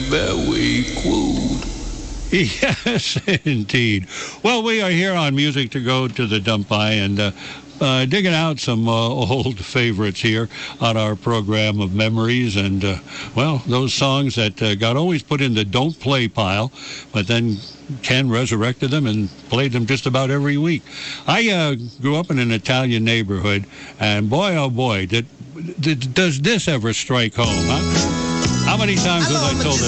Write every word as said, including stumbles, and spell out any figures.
very crude. Yes, indeed. Well, we are here on Music to Go to the Dump By, and uh, uh, digging out some uh, old favorites here on our program of memories. And, uh, well, those songs that uh, got always put in the don't play pile, but then Ken resurrected them and played them just about every week. I uh, grew up in an Italian neighborhood, and boy, oh boy, did, did, does this ever strike home, huh? How many times have I told this